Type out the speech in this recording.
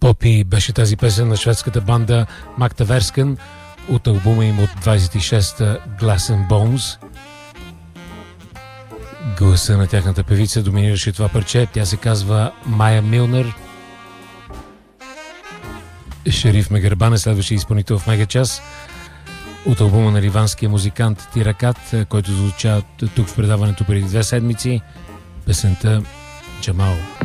Слопи беше тази песен на шведската банда Макта Верскен от албума им от 26-та Glass and Bones. Гласа на тяхната певица доминираше това парче. Тя се казва Майя Милнер. Шериф Мегербан е следващия изпълнител в Мегачас от албума на ливанския музикант Тиракат, който звуча тук в предаването преди 2 седмици. Песента Джамал.